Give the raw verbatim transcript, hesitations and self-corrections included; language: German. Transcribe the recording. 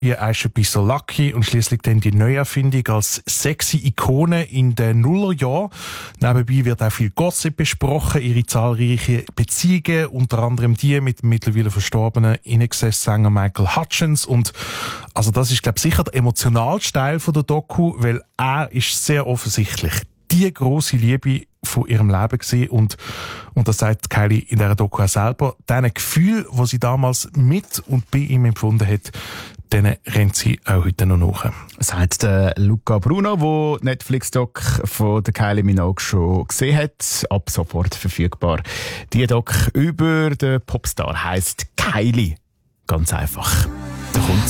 Ihr I Should Be So Lucky und schließlich dann die Neuerfindung als sexy Ikone in den Nullerjahren. Nebenbei wird auch viel Gossip besprochen, ihre zahlreichen Beziehungen, unter anderem die mit dem mittlerweile verstorbenen In-Excess-Sänger Michael Hutchence. Und also das ist, glaube ich, sicher der emotionalste Teil von der Doku, weil er ist sehr offensichtlich die grosse Liebe von ihrem Leben gesehen und und das sagt Kylie in dieser Doku auch selber. Diesen Gefühl, die sie damals mit und bei ihm empfunden hat, denen rennt sie auch heute noch nach. Sagt der Luca Bruno, der Netflix-Doc von der Kylie Minogue schon gesehen hat. Ab sofort verfügbar. Die Doc über den Popstar heisst Kylie. Ganz einfach. Da kommt's.